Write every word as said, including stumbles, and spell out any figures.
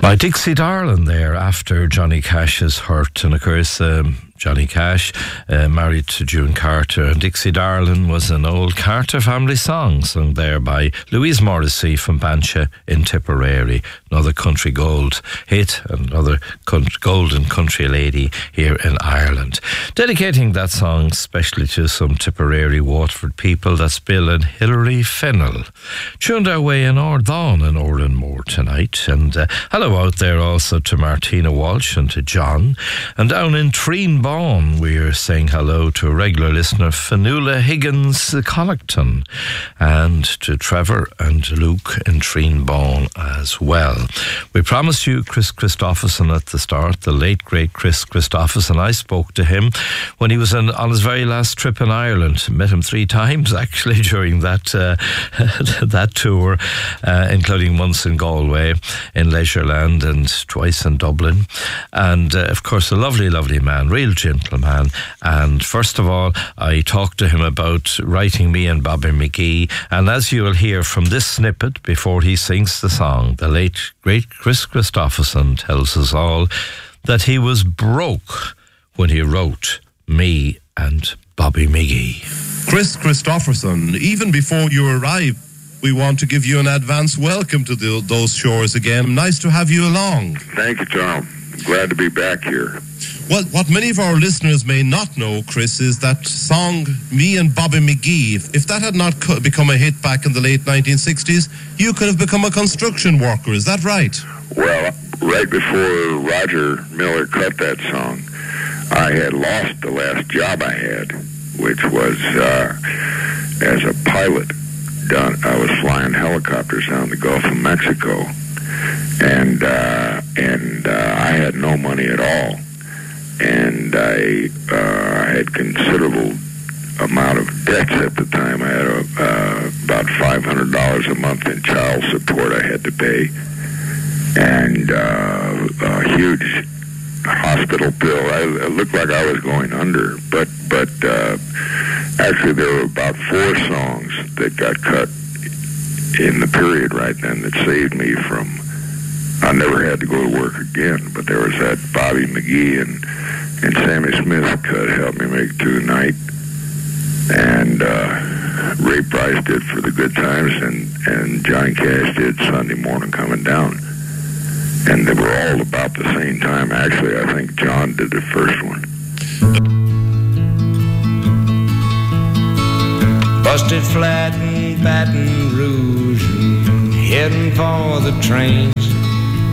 By Dixie Darling there after Johnny Cash's hurt, and of course um, Johnny Cash uh, married to June Carter, and Dixie Darling was an old Carter family song sung there by Louise Morrissey from Bancha in Tipperary, another country gold hit, another golden country lady here in Ireland. Dedicating that song especially to some Tipperary Waterford people, that's Bill and Hilary Fennell. Tuned our way in Ardán and Oranmore tonight, and uh, hello out there also to Martina Walsh and to John, and down in Treen Bawn, we're saying hello to a regular listener, Fanula Higgins Connaughton, and to Trevor and Luke in Treen Bawn as well. We promised you Chris Christopherson at the start, the late great Chris Christopherson. I spoke to him when he was in, on his very last trip in Ireland. Met him three times actually during that uh, that tour, uh, including once in Galway, in Leisureland, and twice in Dublin. And uh, of course, a lovely, lovely man, real gentleman. And first of all, I talked to him about writing me and Bobby McGee. And as you will hear from this snippet before he sings the song, the late great Chris Christopherson tells us all that he was broke when he wrote Me and Bobby McGee. Chris Christopherson, even before you arrived, we want to give you an advance welcome to the, those shores again. Nice to have you along. Thank you, Tom. Glad to be back here. Well, what many of our listeners may not know, Chris, is that song, Me and Bobby McGee. If, if that had not co- become a hit back in the late nineteen sixties, you could have become a construction worker. Is that right? Well, right before Roger Miller cut that song, I had lost the last job I had, which was uh, as a pilot. Down, I was flying helicopters down the Gulf of Mexico, and uh, and uh, I had no money at all. And I uh, had considerable amount of debts at the time. I had a, uh, about five hundred dollars a month in child support I had to pay, and uh, a huge hospital bill. I, it looked like I was going under, but but uh, actually there were about four songs that got cut in the period right then that saved me from. I never had to go to work again, but there was that Bobby McGee and and Sammy Smith cut helped me make two night, and uh, Ray Price did For the Good Times, and, and Johnny Cash did Sunday Morning Coming Down. And they were all about the same time. Actually, I think John did the first one. Busted flat in Baton Rouge, heading for the train.